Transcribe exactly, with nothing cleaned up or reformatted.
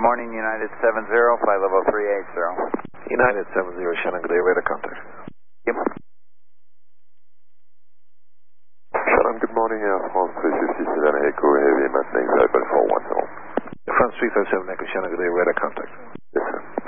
morning, United seven zero, flight level three eight zero. United seven zero, Shannon, good day, radar contact. Yep. Shannon, good morning, Air France three fifty-seven Echo, heavy maintenance, Apple four one zero. France three five seven Echo, Shannon, good day, radar contact.